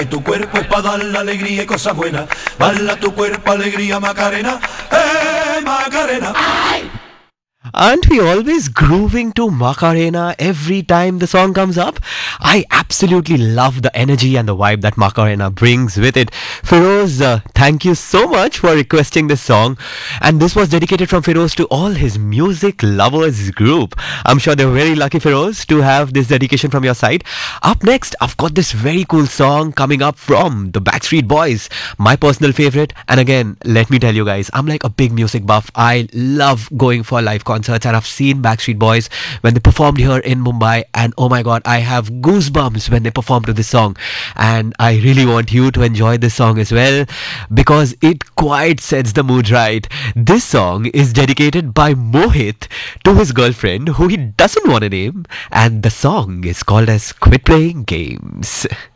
Tu cuerpo es para dar la alegría y cosas buenas. Bala tu cuerpo, alegría, Macarena. Macarena! Aren't we always grooving to Macarena every time the song comes up? I absolutely love the energy and the vibe that Macarena brings with it. Feroz, thank you so much for requesting this song. And this was dedicated from Feroz to all his music lovers group. I'm sure they're very lucky, Feroz, to have this dedication from your side. Up next, I've got this very cool song coming up from the Backstreet Boys, my personal favorite. And again, let me tell you guys, I'm like a big music buff. I love going for live concerts, and I've seen Backstreet Boys when they performed here in Mumbai, and oh my god, I have goosebumps when they perform to this song. And I really want you to enjoy this song as well, because it quite sets the mood right. This song is dedicated by Mohit to his girlfriend who he doesn't want to name, and the song is called as Quit Playing Games.